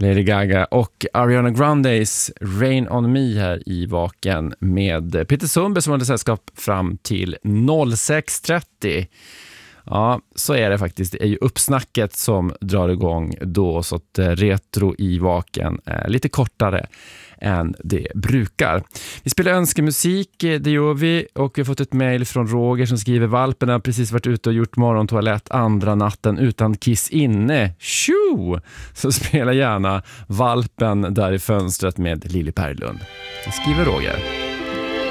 Lady Gaga och Ariana Grandes Rain on Me här i Vaken med Peter Sundberg som hade sällskap fram till 06.30. Ja, så är det faktiskt. Det är ju uppsnacket som drar igång då, så att retro i Vaken är lite kortare än det brukar. Vi spelar önskemusik, det gör vi, och vi har fått ett mejl från Roger som skriver: valpen har precis varit ute och gjort morgontoalett andra natten utan kiss inne. Tjo! Så spela gärna Valpen där i fönstret med Lili Perlund. Det skriver Roger.